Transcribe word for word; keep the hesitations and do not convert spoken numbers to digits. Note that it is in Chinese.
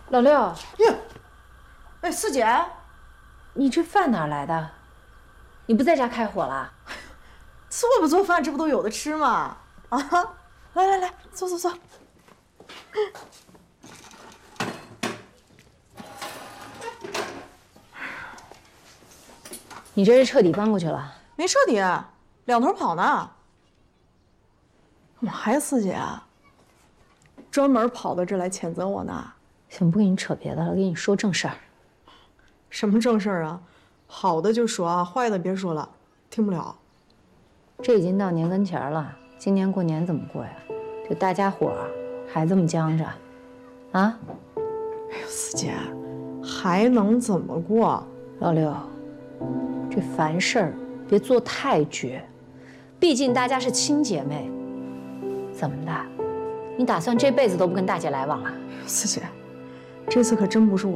老六， 哟，哎，四姐， 你这饭哪来的？你不在家开火了？ 做不做饭，这不都有的吃吗？啊，来来来，坐坐坐。 你这是彻底搬过去了？ 没彻底，两头跑呢。怎么还四姐？专门跑到这来谴责我呢？ 行，不跟你扯别的了，跟你说正事儿。 什么正事儿啊？好的就说啊，坏的别说了，听不了。 这已经到年跟前了，今年过年怎么过呀？就大家伙儿还这么僵着，啊？ 哎呦，四姐，还能怎么过？ 老六，这凡事儿别做太绝，毕竟大家是亲姐妹。怎么的？你打算这辈子都不跟大姐来往了？ 四姐，这次可真不是我。